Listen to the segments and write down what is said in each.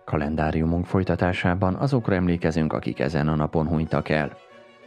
Kalendáriumunk folytatásában azokra emlékezünk, akik ezen a napon hunytak el.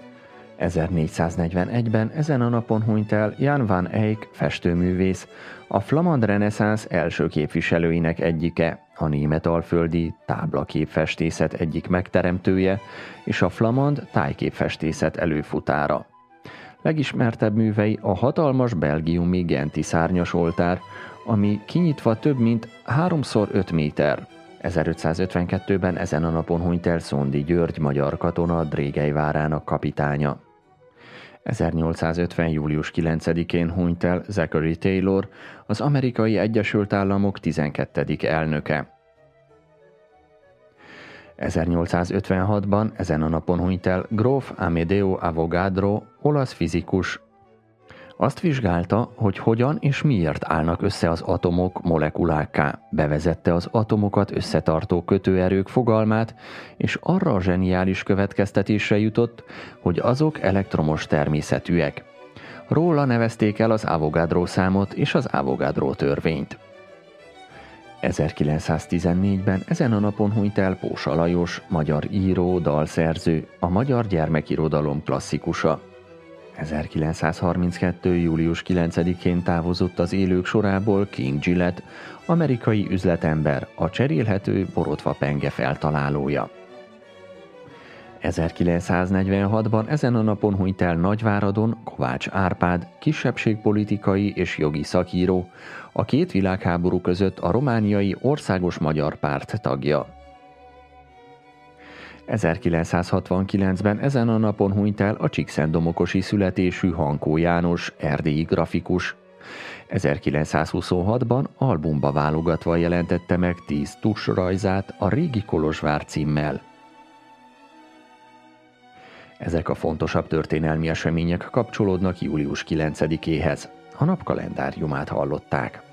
1441-ben ezen a napon hunyt el Jan van Eyck festőművész, a flamand reneszánsz első képviselőinek egyike, a németalföldi táblaképfestészet egyik megteremtője és a flamand tájképfestészet előfutára. Legismertebb művei a hatalmas belgiumi genti szárnyas oltár, ami kinyitva több mint 3x5 méter. 1552-ben ezen a napon hunyt el Szondi György magyar katona, Drégely várának kapitánya. 1850. július 9-én hunyt el Zachary Taylor, az Amerikai Egyesült Államok 12. elnöke. 1856-ban ezen a napon hunyt el gróf Amedeo Avogadro, olasz fizikus. Azt vizsgálta, hogy hogyan és miért állnak össze az atomok molekulákká, bevezette az atomokat összetartó kötőerők fogalmát, és arra a zseniális következtetésre jutott, hogy azok elektromos természetűek. Róla nevezték el az Avogadro számot és az Avogadro törvényt. 1914-ben ezen a napon hunyt el Pósa Lajos, magyar író, dalszerző, a magyar gyermekirodalom klasszikusa. 1932. július 9-én távozott az élők sorából King Gillette, amerikai üzletember, a cserélhető borotva penge feltalálója. 1946-ban ezen a napon hunyt el Nagyváradon Kovács Árpád, kisebbségpolitikai és jogi szakíró, a két világháború között a romániai Országos Magyar Párt tagja. 1969-ben ezen a napon hunyt el a csíkszentdomokosi születésű Hankó János, erdélyi grafikus. 1926-ban albumba válogatva jelentette meg 10 tusrajzát a Régi Kolozsvár címmel. Ezek a fontosabb történelmi események kapcsolódnak július 9-éhez. A nap kalendáriumát hallották.